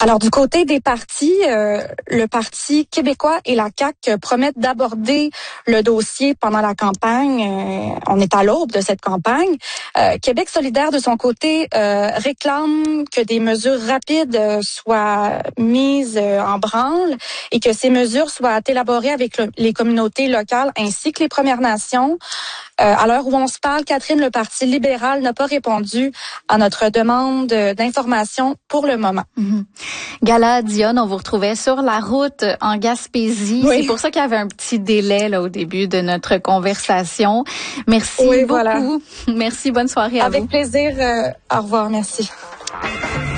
Alors, du côté des partis, le Parti québécois et la CAQ promettent d'aborder le dossier pendant la campagne. On est à l'aube de cette campagne. Québec solidaire, de son côté, réclame que des mesures rapides soient mises en branle et que ces mesures soient élaborées avec les communautés locales ainsi que les Premières Nations. À l'heure où on se parle, Catherine, le Parti libéral n'a pas répondu à notre demande d'information pour le moment. Gala, Dionne, on vous retrouvait sur la route en Gaspésie. Oui. C'est pour ça qu'il y avait un petit délai là au début de notre conversation. Merci beaucoup. Voilà. Merci, bonne soirée à vous. Avec plaisir. Au revoir, merci.